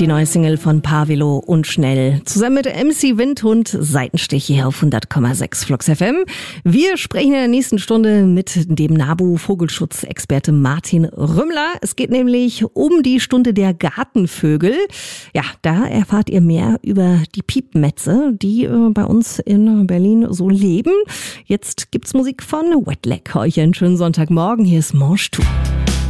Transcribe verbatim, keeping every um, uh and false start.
die neue Single von Pavilo und Schnell. Zusammen mit M C Windhund, Seitenstich hier auf hundert Komma sechs Flux F M. Wir sprechen in der nächsten Stunde mit dem NABU-Vogelschutzexperte Martin Rümmler. Es geht nämlich um die Stunde der Gartenvögel. Ja, da erfahrt ihr mehr über die Piepmetze, die äh, bei uns in Berlin so leben. Jetzt gibt's Musik von Wet Leg. Euch einen schönen Sonntagmorgen. Hier ist Mange Tout.